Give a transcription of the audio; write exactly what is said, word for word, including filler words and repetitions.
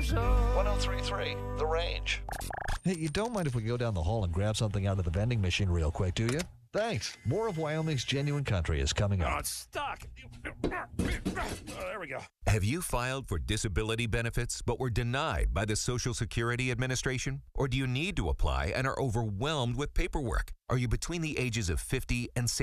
three point three, The Range. Hey, you don't mind if we go down the hall and grab something out of the vending machine real quick, do you? Thanks. More of Wyoming's Genuine Country is coming Oh, up. it's stuck. Oh, there we go. Have you filed for disability benefits but were denied by the Social Security Administration? Or do you need to apply and are overwhelmed with paperwork? Are you between the ages of fifty and sixty?